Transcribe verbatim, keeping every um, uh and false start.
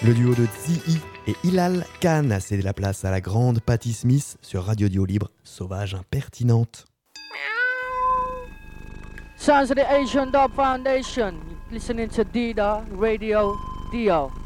Le duo de Zi et Hilal Khan a cédé la place à la grande Patti Smith sur Radio Dio Libre, sauvage impertinente. Sounds of the Asian Dub Foundation. Listening to Dida Radio Dio.